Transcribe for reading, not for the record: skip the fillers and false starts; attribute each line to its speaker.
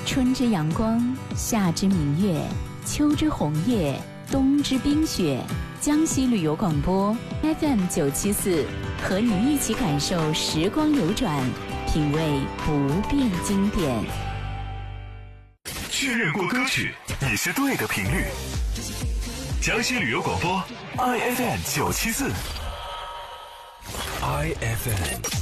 Speaker 1: 春之阳光，夏之明月，秋之红叶，冬之冰雪。江西旅游广播 FM974，和你一起感受时光流转，品味不变经典。
Speaker 2: 确认过歌曲，你是对的频率。江西旅游广播 IFM974 IFM